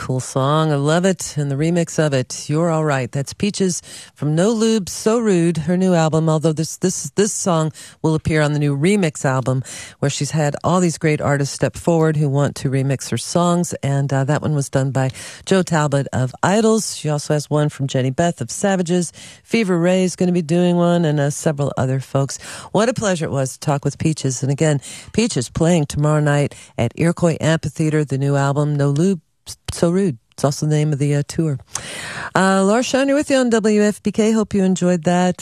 cool song. I love it. And the remix of it, You're All Right. That's Peaches from No Lube, So Rude, her new album. Although this song will appear on the new remix album, where she's had all these great artists step forward who want to remix her songs. And that one was done by Joe Talbot of Idols. She also has one from Jenny Beth of Savages. Fever Ray is going to be doing one, and several other folks. What a pleasure it was to talk with Peaches. And again, Peaches playing tomorrow night at Iroquois Amphitheater, the new album, No Lube, So Rude. It's also the name of the tour. Laura Shiner with you on WFPK. Hope you enjoyed that.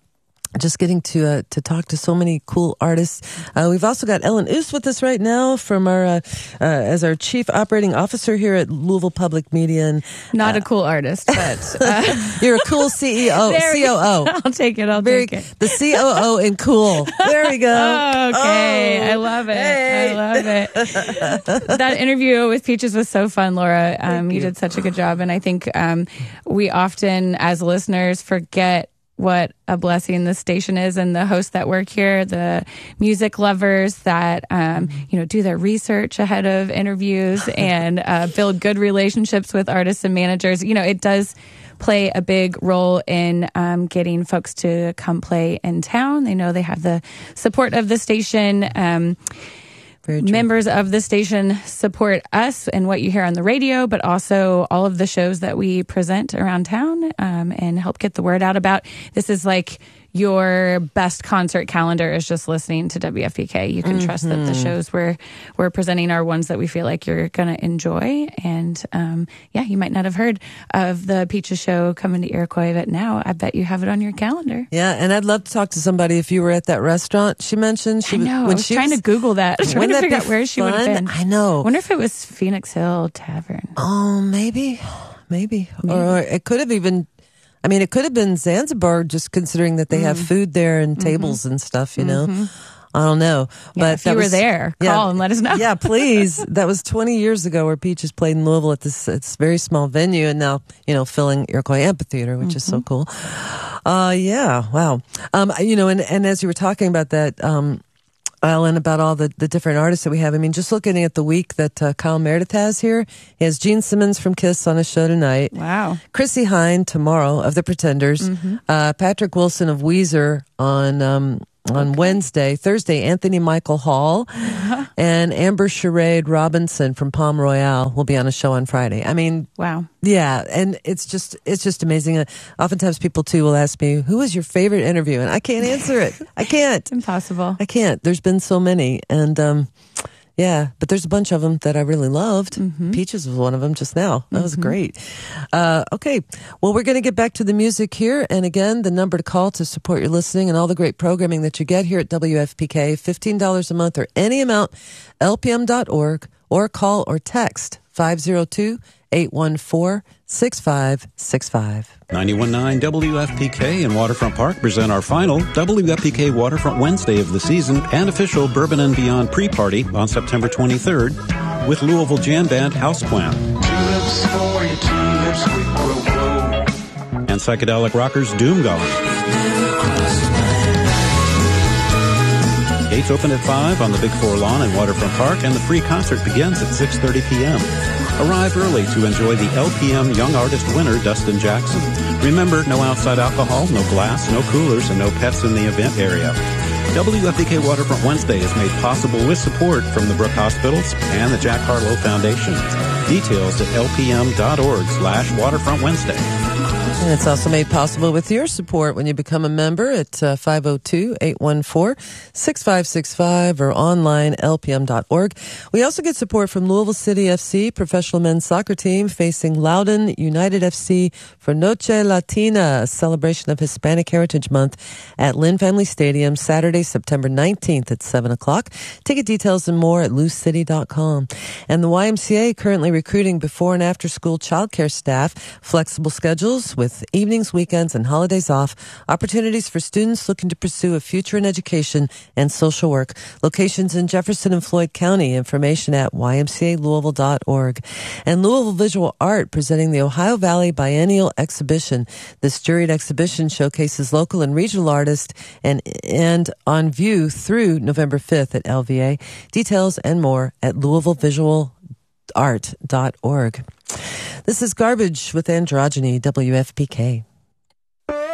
Just getting to talk to so many cool artists. We've also got Ellen Oos with us right now from our as our chief operating officer here at Louisville Public Media. And not a cool artist, but you're a cool CEO, COO. I'll take it. I'll take it. The COO and cool. There we go. Oh, okay, I love it. Hey. I love it. That interview with Peaches was so fun, Laura. You did such a good job, and I think we often, as listeners, forget what a blessing this station is, and the hosts that work here, the music lovers that do their research ahead of interviews and build good relationships with artists and managers. It does play a big role in getting folks to come play in town. They know they have the support of the station. Members of the station support us and what you hear on the radio, but also all of the shows that we present around town and help get the word out about. This is like your best concert calendar is just listening to WFPK. You can trust that the shows we're presenting are ones that we feel like you're going to enjoy. And you might not have heard of the Peaches show coming to Iroquois, but now I bet you have it on your calendar. Yeah, and I'd love to talk to somebody if you were at that restaurant she mentioned. I was trying to Google that. Trying to figure out where she would have been. I know. I wonder if it was Phoenix Hill Tavern. Oh, maybe. Or it could have even... it could have been Zanzibar, just considering that they have food there and tables and stuff, I don't know. But if you were there, call and let us know. Yeah, please. That was 20 years ago where Peaches played in Louisville at it's very small venue, and now, filling Iroquois Amphitheater, which is so cool. Yeah, wow. And as you were talking about that, Ellen, about all the different artists that we have. Just looking at the week that Kyle Meredith has here, he has Gene Simmons from Kiss on his show tonight. Wow. Chrissy Hynde tomorrow of The Pretenders. Patrick Wilson of Weezer on Wednesday. Thursday, Anthony Michael Hall and Amber Charade Robinson from Palm Royale will be on a show on Friday. Wow. Yeah, and it's just amazing. Oftentimes people too will ask me, who was your favorite interview? And I can't answer it. I can't. It's impossible. I can't. There's been so many. And but there's a bunch of them that I really loved. Peaches was one of them just now. That was great. Okay. Well, we're going to get back to the music here. And again, the number to call to support your listening and all the great programming that you get here at WFPK, $15 a month or any amount, lpm.org, or call or text 502-814-6565. 91.9 WFPK and Waterfront Park present our final WFPK Waterfront Wednesday of the season and official Bourbon and Beyond pre-party on September 23rd with Louisville Jam Band Houseplant. And psychedelic rockers Doom Gone. Gates open at 5 on the Big Four Lawn in Waterfront Park, and the free concert begins at 6:30 p.m. Arrive early to enjoy the LPM Young Artist winner, Dustin Jackson. Remember, no outside alcohol, no glass, no coolers, and no pets in the event area. WFPK Waterfront Wednesday is made possible with support from the Brook Hospitals and the Jack Harlow Foundation. Details at lpm.org/Waterfront Wednesday. And it's also made possible with your support when you become a member at 502-814-6565 or online lpm.org. We also get support from Louisville City FC, professional men's soccer team, facing Loudoun United FC for Noche Latina, a celebration of Hispanic Heritage Month at Lynn Family Stadium, Saturday, September 19th at 7 o'clock. Ticket details and more at loosecity.com. And the YMCA currently recruiting before and after school childcare staff, flexible schedules with evenings, weekends, and holidays off, opportunities for students looking to pursue a future in education and social work. Locations in Jefferson and Floyd County. Information at ymcalouisville.org. And Louisville Visual Art presenting the Ohio Valley Biennial Exhibition. This juried exhibition showcases local and regional artists and on view through November 5th at LVA. Details and more at louisvillevisualart.org. This is Garbage with Androgyny, WFPK.